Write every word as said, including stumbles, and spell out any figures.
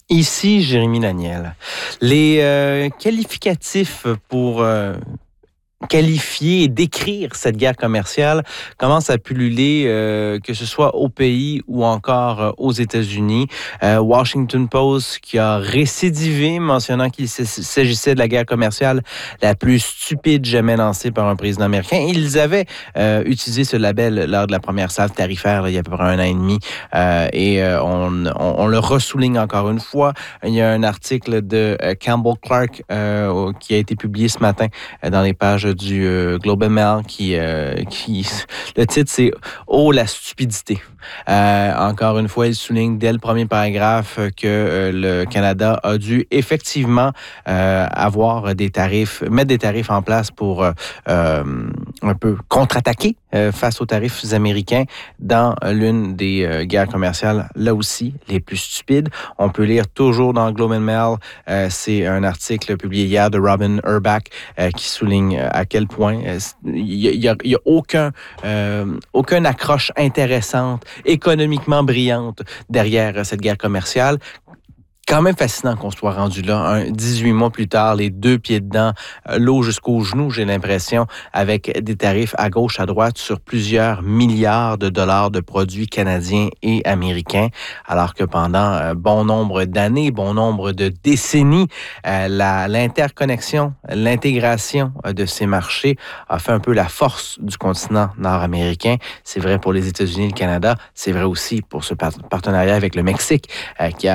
Ici, Jérémy Daniel. Les euh, qualificatifs pour euh, qualifier et décrire cette guerre commerciale commencent à pulluler, euh, que ce soit au pays ou encore euh, aux États-Unis. Euh, Washington Post qui a récidivé, mentionnant qu'il s'agissait de la guerre commerciale la plus stupide jamais lancée par un président américain. Ils avaient euh, utilisé ce label lors de la première salve tarifaire là, il y a à peu près un an et demi, euh, et euh, on, on, on le ressouligne encore une fois. Il y a un article de euh, Campbell Clark euh, qui a été publié ce matin euh, dans les pages du euh, Globe and Mail qui, euh, qui le titre c'est Oh la stupidité. Euh, encore une fois, il souligne dès le premier paragraphe que euh, le Canada a dû effectivement euh, avoir des tarifs, mettre des tarifs en place pour euh, un peu contre-attaquer euh, face aux tarifs américains dans l'une des euh, guerres commerciales, là aussi, les plus stupides. On peut lire toujours dans Globe and Mail, euh, c'est un article publié hier de Robin Urbach euh, qui souligne à quel point il n'y a, a, a aucun, euh, aucune accroche intéressante, économiquement brillante derrière cette guerre commerciale. Quand même fascinant qu'on soit rendu là, un dix-huit mois plus tard, les deux pieds dedans, l'eau jusqu'aux genoux, j'ai l'impression, avec des tarifs à gauche, à droite sur plusieurs milliards de dollars de produits canadiens et américains, alors que pendant un bon nombre d'années, bon nombre de décennies, euh, la, l'interconnexion, l'intégration de ces marchés a fait un peu la force du continent nord-américain. C'est vrai pour les États-Unis et le Canada, c'est vrai aussi pour ce partenariat avec le Mexique, euh, qui a